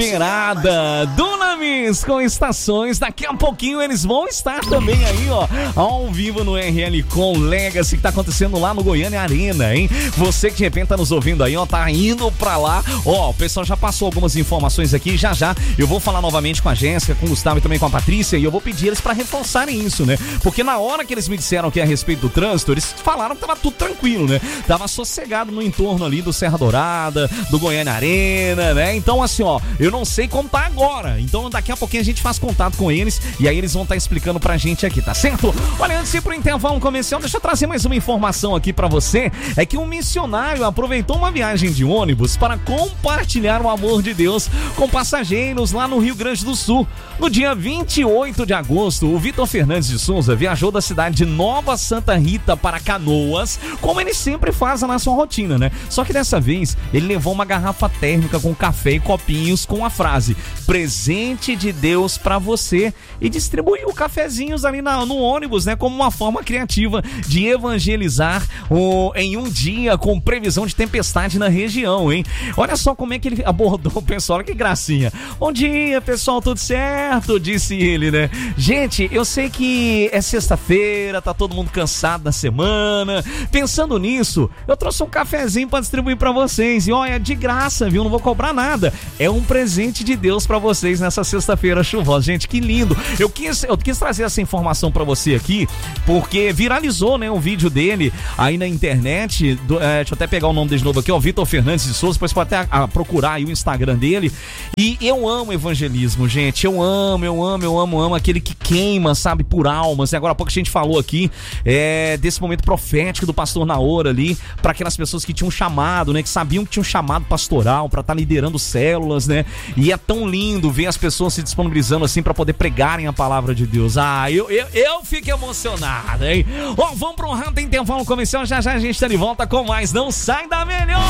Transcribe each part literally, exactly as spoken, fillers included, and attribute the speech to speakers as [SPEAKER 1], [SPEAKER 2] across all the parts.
[SPEAKER 1] Esperada, Dunamis com estações, daqui a pouquinho eles vão estar também aí, ó, ao vivo no R L com Legacy, que tá acontecendo lá no Goiânia Arena, hein? Você que de repente tá nos ouvindo aí, ó, tá indo pra lá, ó, o pessoal já passou algumas informações aqui, já já eu vou falar novamente com a Jéssica, com o Gustavo e também com a Patrícia, e eu vou pedir eles pra reforçarem isso, né? Porque na hora que eles me disseram que a respeito do trânsito, eles falaram que tava tudo tranquilo, né? Tava sossegado no entorno ali do Serra Dourada, do Goiânia Arena, né? Então assim, ó, eu não sei como tá agora, então daqui a pouquinho a gente faz contato com eles e aí eles vão estar tá explicando pra gente aqui, tá certo? Olha, antes de ir pro intervalo comercial, deixa eu trazer mais uma informação aqui pra você, é que um missionário aproveitou uma viagem de ônibus para compartilhar o amor de Deus com passageiros lá no Rio Grande do Sul. No dia vinte e oito de agosto, o Vitor Fernandes de Souza viajou da cidade de Nova Santa Rita para Canoas, como ele sempre faz na sua rotina, né? Só que dessa vez, ele levou uma garrafa térmica com café e copinhos com a frase, presente de Deus pra você, e distribuiu cafezinhos ali na, no ônibus, né? Como uma forma criativa de evangelizar o, em um dia com previsão de tempestade na região, hein? Olha só como é que ele abordou o pessoal, olha que gracinha. Bom dia, pessoal, tudo certo? Disse ele, né? Gente, eu sei que é sexta-feira, tá todo mundo cansado da semana. Pensando nisso, eu trouxe um cafezinho pra distribuir pra vocês. E olha, de graça, viu? Não vou cobrar nada. É um presente de Deus pra vocês nessa sexta-feira chuvosa. Gente, que lindo. Eu quis, eu quis trazer essa informação pra você aqui, porque viralizou, né, um vídeo dele aí na internet. Do, é, deixa eu até pegar o nome dele de novo aqui, ó, Vitor Fernandes de Souza. Depois pode até a, a procurar aí o Instagram dele. E eu amo evangelismo, gente. Eu amo, eu amo, eu amo, amo aquele que queima, sabe, por almas. E agora há pouco a gente falou aqui é, desse momento profético do pastor Naor ali, pra aquelas pessoas que tinham um chamado, né, que sabiam que tinham um chamado pastoral pra estar tá liderando células, né? E é tão lindo ver as pessoas se disponibilizando assim pra poder pregarem a palavra de Deus. Ah, eu, eu, eu fico emocionado, hein? Ó, oh, vamos para um rápido intervalo comercial, já já a gente tá de volta com mais. Não sai da melhor!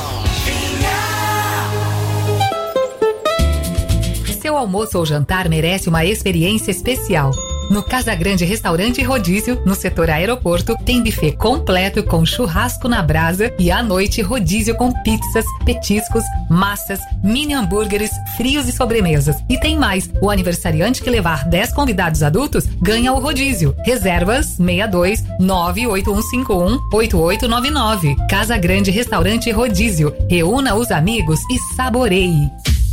[SPEAKER 2] Seu almoço ou jantar merece uma experiência especial. No Casa Grande Restaurante e Rodízio, no setor aeroporto, tem buffet completo com churrasco na brasa e à noite rodízio com pizzas, petiscos, massas, mini hambúrgueres, frios e sobremesas. E tem mais, o aniversariante que levar dez convidados adultos ganha o rodízio. Reservas seis dois nove oito um cinco um oito oito nove nove. Casa Grande Restaurante e Rodízio. Reúna os amigos e saboreie.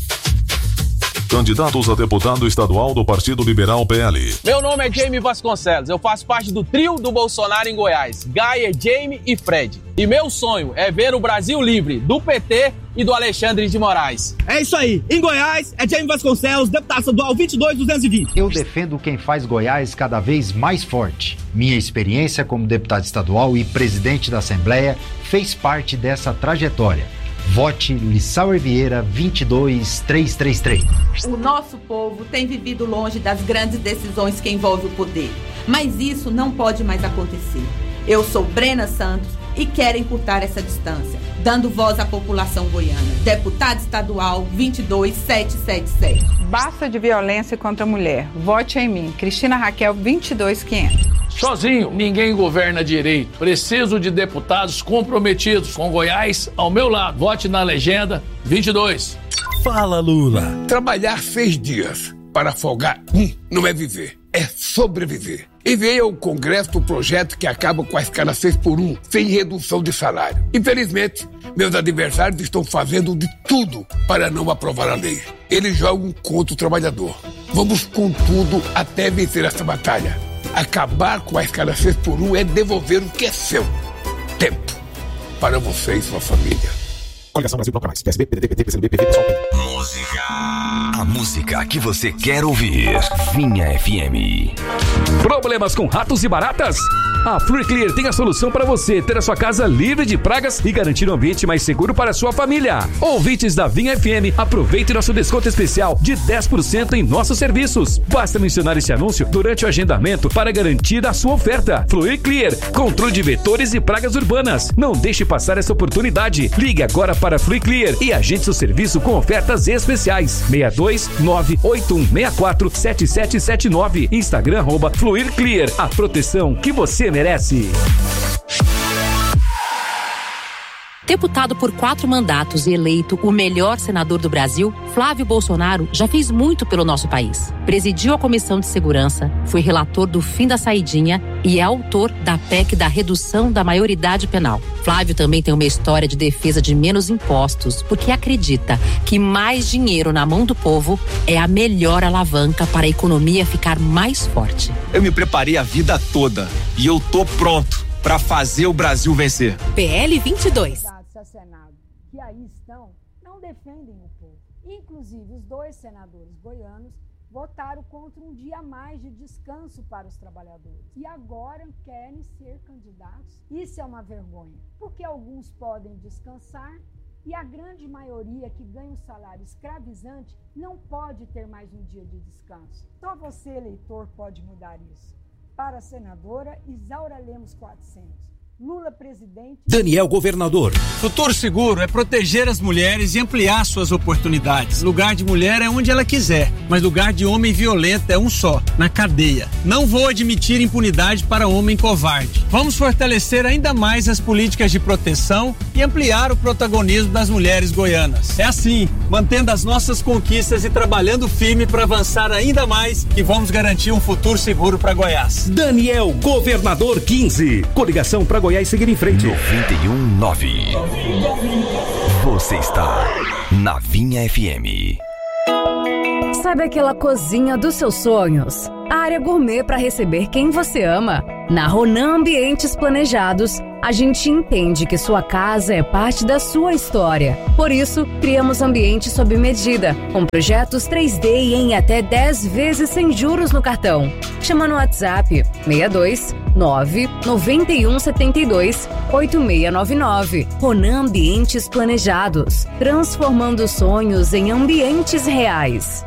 [SPEAKER 3] Candidatos a deputado estadual do Partido Liberal P L.
[SPEAKER 4] Meu nome é Jaime Vasconcelos, eu faço parte do trio do Bolsonaro em Goiás, Gaia, Jaime e Fred. E meu sonho é ver o Brasil livre do P T e do Alexandre de Moraes.
[SPEAKER 5] É isso aí, em Goiás é Jaime Vasconcelos, deputado estadual vinte e dois duzentos e vinte.
[SPEAKER 6] Eu defendo quem faz Goiás cada vez mais forte. Minha experiência como deputado estadual e presidente da Assembleia fez parte dessa trajetória. Vote Lissauer Vieira vinte e dois trezentos e trinta e três.
[SPEAKER 7] O nosso povo tem vivido longe das grandes decisões que envolvem o poder, mas isso não pode mais acontecer. Eu sou Brena Santos e quero encurtar essa distância, dando voz à população goiana. Deputado estadual vinte e dois setecentos e setenta e sete.
[SPEAKER 8] Basta de violência contra a mulher. Vote em mim. Cristina Raquel vinte e dois quinhentos.
[SPEAKER 9] Sozinho, ninguém governa direito. Preciso de deputados comprometidos com Goiás ao meu lado. Vote na legenda vinte e dois.
[SPEAKER 10] Fala, Lula.
[SPEAKER 11] Trabalhar seis dias para folgar um não é viver, é sobreviver. Enviei ao Congresso o projeto que acaba com a escala seis por um, sem redução de salário. Infelizmente, meus adversários estão fazendo de tudo para não aprovar a lei. Eles jogam contra o trabalhador. Vamos com tudo até vencer essa batalha. Acabar com a escala seis por um é devolver o que é seu. Tempo. Para você e sua família.
[SPEAKER 12] Coligação Brasil Bloco Mais. P S B, P D T, P T, P C B, P V, Pessoal.
[SPEAKER 13] Música. A música que você quer ouvir. Vinha F M.
[SPEAKER 14] Problemas com ratos e baratas? A FluiClear tem a solução para você ter a sua casa livre de pragas e garantir um ambiente mais seguro para a sua família. Ouvintes da Vinha F M, aproveite nosso desconto especial de dez por cento em nossos serviços. Basta mencionar esse anúncio durante o agendamento para garantir a sua oferta. FluiClear, controle de vetores e pragas urbanas. Não deixe passar essa oportunidade. Ligue agora para FluiClear e agende seu serviço com ofertas especiais. seis dois nove oito um seis quatro sete sete sete nove. Instagram arroba FluiClear. A proteção que você merece.
[SPEAKER 10] Deputado por quatro mandatos e eleito o melhor senador do Brasil, Flávio Bolsonaro já fez muito pelo nosso país. Presidiu a Comissão de Segurança, foi relator do fim da saidinha e é autor da P E C da redução da maioridade penal. Flávio também tem uma história de defesa de menos impostos, porque acredita que mais dinheiro na mão do povo é a melhor alavanca para a economia ficar mais forte.
[SPEAKER 15] Eu me preparei a vida toda e eu tô pronto para fazer o Brasil vencer.
[SPEAKER 10] P L vinte e dois.
[SPEAKER 16] Senado que aí estão não defendem o povo. Inclusive, os dois senadores goianos votaram contra um dia a mais de descanso para os trabalhadores. E agora querem ser candidatos. Isso é uma vergonha, porque alguns podem descansar e a grande maioria que ganha um salário escravizante não pode ter mais um dia de descanso. Só você, eleitor, pode mudar isso. Para a senadora Isaura Lemos quatrocentos. Lula presidente.
[SPEAKER 17] Daniel Governador.
[SPEAKER 18] Futuro Seguro é proteger as mulheres e ampliar suas oportunidades. Lugar de mulher é onde ela quiser, mas lugar de homem violento é um só, na cadeia. Não vou admitir impunidade para homem covarde. Vamos fortalecer ainda mais as políticas de proteção e ampliar o protagonismo das mulheres goianas. É assim, mantendo as nossas conquistas e trabalhando firme para avançar ainda mais, que vamos garantir um futuro seguro para Goiás.
[SPEAKER 17] Daniel Governador quinze. Coligação para Goiás seguir em frente.
[SPEAKER 13] noventa e um ponto nove. Você está na Vinha F M.
[SPEAKER 19] Sabe aquela cozinha dos seus sonhos? A área gourmet para receber quem você ama. Na Ronan Ambientes Planejados, a gente entende que sua casa é parte da sua história. Por isso, criamos ambientes sob medida, com projetos três D e em até dez vezes sem juros no cartão. Chama no WhatsApp seis dois nove nove um sete dois oito seis nove nove. Ronan Ambientes Planejados, transformando sonhos em ambientes reais.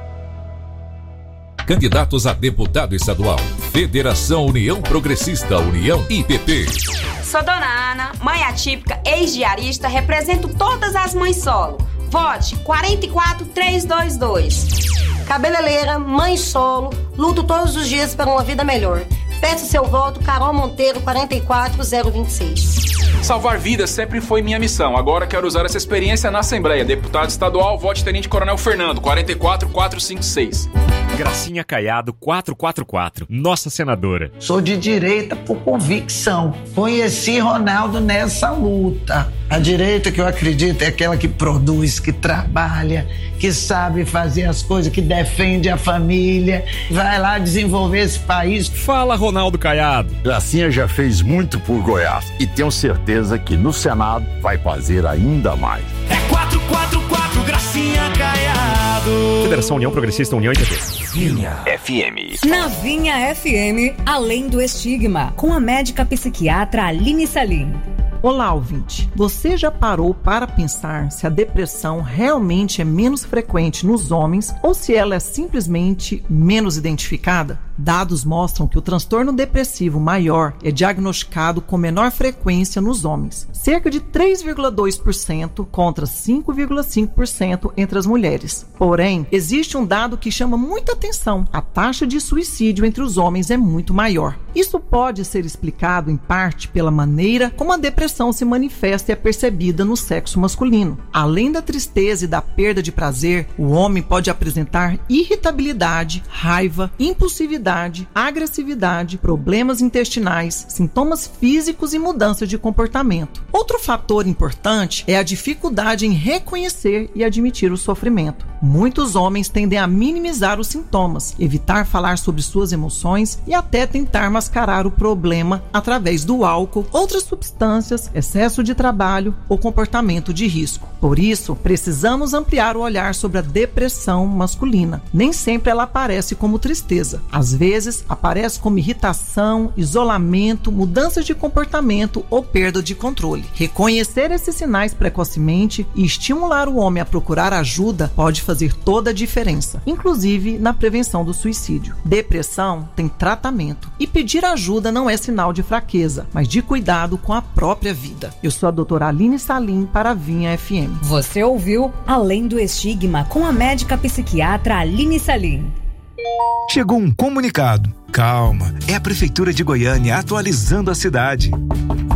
[SPEAKER 3] Candidatos a deputado estadual. Federação União Progressista, União I P P.
[SPEAKER 20] Sou Dona Ana, mãe atípica, ex-diarista, represento todas as mães solo. Vote quatro quatro três dois dois.
[SPEAKER 21] Cabeleireira, mãe solo, luto todos os dias por uma vida melhor. Peço seu voto, Carol Monteiro, quatro quatro zero dois seis.
[SPEAKER 22] Salvar vidas sempre foi minha missão. Agora quero usar essa experiência na Assembleia. Deputado estadual, vote Tenente Coronel Fernando, quatro quatro quatro cinco seis.
[SPEAKER 23] Gracinha Caiado, quatro quatro quatro. Nossa senadora.
[SPEAKER 24] Sou de direita por convicção. Conheci Ronaldo nessa luta. A direita que eu acredito é aquela que produz, que trabalha, que sabe fazer as coisas, que defende a família, vai lá desenvolver esse país.
[SPEAKER 23] Fala, Ronaldo Caiado.
[SPEAKER 25] Gracinha já fez muito por Goiás e tenho certeza que no Senado vai fazer ainda mais.
[SPEAKER 17] É quatro quatro quatro, Gracinha Caiado.
[SPEAKER 23] Federação União Progressista, União I P P.
[SPEAKER 13] Vinha F M.
[SPEAKER 19] Na Vinha F M, Além do Estigma, com a médica psiquiatra Aline Salim.
[SPEAKER 26] Olá, ouvinte. Você já parou para pensar se a depressão realmente é menos frequente nos homens ou se ela é simplesmente menos identificada? Dados mostram que o transtorno depressivo maior é diagnosticado com menor frequência nos homens, cerca de três vírgula dois por cento contra cinco vírgula cinco por cento entre as mulheres. Porém, existe um dado que chama muita atenção: a taxa de suicídio entre os homens é muito maior. Isso pode ser explicado em parte pela maneira como a depressão se manifesta e é percebida no sexo masculino. Além da tristeza e da perda de prazer, o homem pode apresentar irritabilidade, raiva, impulsividade, agressividade, problemas intestinais, sintomas físicos e mudança de comportamento. Outro fator importante é a dificuldade em reconhecer e admitir o sofrimento. Muitos homens tendem a minimizar os sintomas, evitar falar sobre suas emoções e até tentar mascarar o problema através do álcool, outras substâncias, excesso de trabalho ou comportamento de risco. Por isso, precisamos ampliar o olhar sobre a depressão masculina. Nem sempre ela aparece como tristeza. Às vezes, aparece como irritação, isolamento, mudanças de comportamento ou perda de controle. Reconhecer esses sinais precocemente e estimular o homem a procurar ajuda pode fazer toda a diferença, inclusive na prevenção do suicídio. Depressão tem tratamento e pedir ajuda não é sinal de fraqueza, mas de cuidado com a própria vida. Eu sou a doutora Aline Salim para a Vinha F M.
[SPEAKER 19] Você ouviu Além do Estigma com a médica psiquiatra Aline Salim.
[SPEAKER 27] Chegou um comunicado. Calma, é a Prefeitura de Goiânia atualizando a cidade.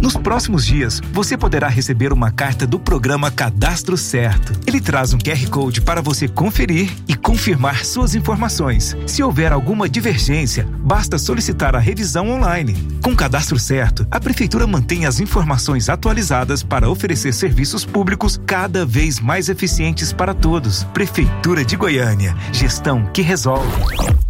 [SPEAKER 1] Nos próximos dias, você poderá receber uma carta do programa Cadastro Certo. Ele traz um Q R Code para você conferir e confirmar suas informações. Se houver alguma divergência, basta solicitar a revisão online. Com o Cadastro Certo, a Prefeitura mantém as informações atualizadas para oferecer serviços públicos cada vez mais eficientes para todos. Prefeitura de Goiânia. Gestão que resolve.